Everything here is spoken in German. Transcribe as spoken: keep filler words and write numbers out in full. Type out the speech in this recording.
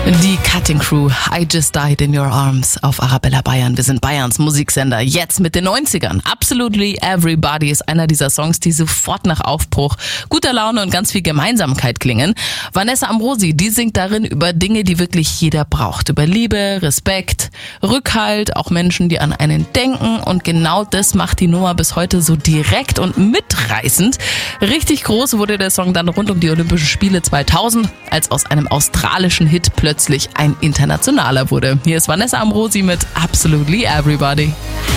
Die Cutting Crew, I Just Died in Your Arms auf Arabella Bayern. Wir sind Bayerns Musiksender, jetzt mit den neunzigern. Absolutely Everybody ist einer dieser Songs, die sofort nach Aufbruch, guter Laune und ganz viel Gemeinsamkeit klingen. Vanessa Ambrosi, die singt darin über Dinge, die wirklich jeder braucht. Über Liebe, Respekt, Rückhalt, auch Menschen, die an einen denken. Und genau das macht die Nummer bis heute so direkt und mitreißend. Richtig groß wurde der Song dann rund um die Olympischen Spiele zweitausend, als aus einem australischen Hit plötzlich ein internationaler wurde. Hier ist Vanessa Ambrosi mit Absolutely Everybody.